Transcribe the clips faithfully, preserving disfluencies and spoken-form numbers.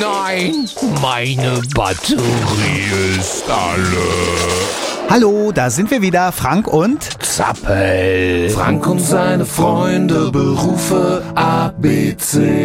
nein, meine Batterie ist alle. Hallo, da sind wir wieder, Frank und Zappel. Frank und seine Freunde, Berufe A B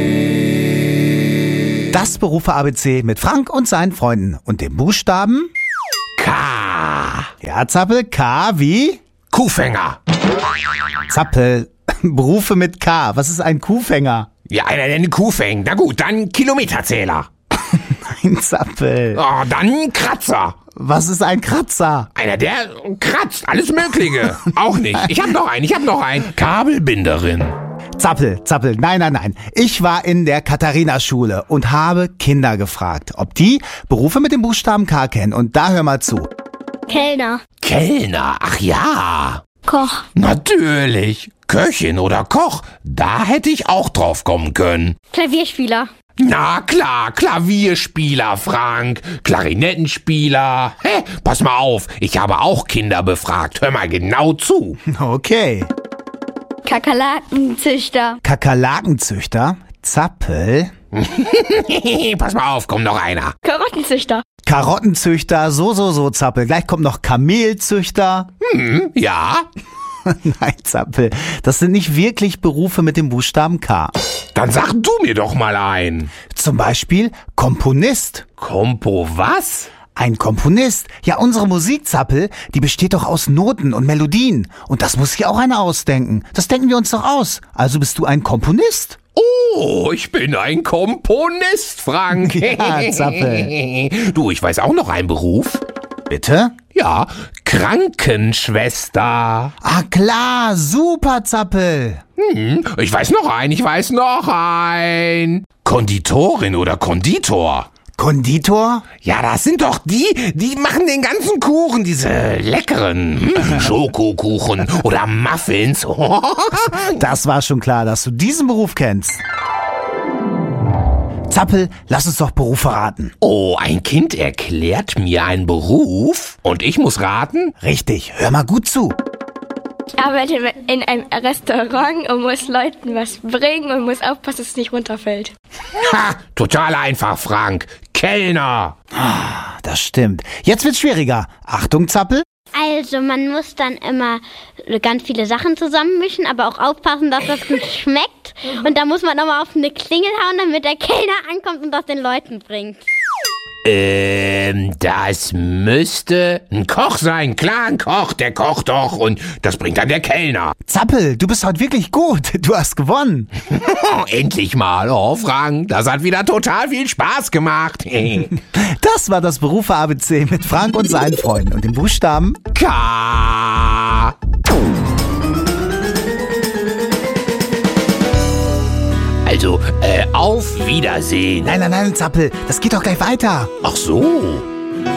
C. das Berufe A B C mit Frank und seinen Freunden und dem Buchstaben K. Ja, Zappel, K wie? Kuhfänger. Zappel, Berufe mit K. Was ist ein Kuhfänger? Ja, einer, der eine Kuh fängt. Na gut, dann Kilometerzähler. Ein Zappel. Oh, dann Kratzer. Was ist ein Kratzer? Einer, der kratzt. Alles Mögliche. Auch nicht. Ich hab noch einen, ich hab noch einen. Kabelbinderin. Zappel, Zappel, nein, nein, nein. Ich war in der Katharina-Schule und habe Kinder gefragt, ob die Berufe mit dem Buchstaben K kennen. Und da hör mal zu. Kellner. Kellner, ach ja. Koch. Natürlich. Köchin oder Koch, da hätte ich auch drauf kommen können. Klavierspieler. Na klar, Klavierspieler, Frank, Klarinettenspieler. Hä, pass mal auf, ich habe auch Kinder befragt. Hör mal genau zu. Okay. Kakerlakenzüchter. Kakerlakenzüchter, Zappel, Pass mal auf, kommt noch einer. Karottenzüchter. Karottenzüchter, so, so, so, Zappel. Gleich kommt noch Kamelzüchter. Hm, ja? Nein, Zappel, das sind nicht wirklich Berufe mit dem Buchstaben K. Dann sag du mir doch mal ein. Zum Beispiel Komponist. Kompo was? Ein Komponist. Ja, unsere Musik, Zappel, die besteht doch aus Noten und Melodien. Und das muss sich auch einer ausdenken. Das denken wir uns doch aus. Also bist du ein Komponist? Oh, ich bin ein Komponist, Frank. Ja, Zappel. Du, ich weiß auch noch einen Beruf. Bitte? Ja, Krankenschwester. Ah klar, super, Zappel. Hm, ich weiß noch einen, ich weiß noch einen. Konditorin oder Konditor. Konditor? Ja, das sind doch die, die machen den ganzen Kuchen, diese leckeren hm, Schokokuchen oder Muffins. Das war schon klar, dass du diesen Beruf kennst. Zappel, lass uns doch Berufe raten. Oh, ein Kind erklärt mir einen Beruf und ich muss raten? Richtig, hör mal gut zu. Ich arbeite in einem Restaurant und muss Leuten was bringen und muss aufpassen, dass es nicht runterfällt. Ha, total einfach, Frank. Kellner. Das stimmt. Jetzt wird's schwieriger. Achtung, Zappel. Also man muss dann immer ganz viele Sachen zusammenmischen, aber auch aufpassen, dass das gut schmeckt. Und da muss man nochmal auf eine Klingel hauen, damit der Kellner ankommt und das den Leuten bringt. Ähm, das müsste ein Koch sein. Klar, ein Koch, der kocht doch und das bringt dann der Kellner. Zappel, du bist heute wirklich gut. Du hast gewonnen. Endlich mal, oh Frank, das hat wieder total viel Spaß gemacht. Das war das Berufe A B C mit Frank und seinen Freunden und dem Buchstaben K. Also, äh, auf Wiedersehen. Nein, nein, nein, Zappel, das geht doch gleich weiter. Ach so.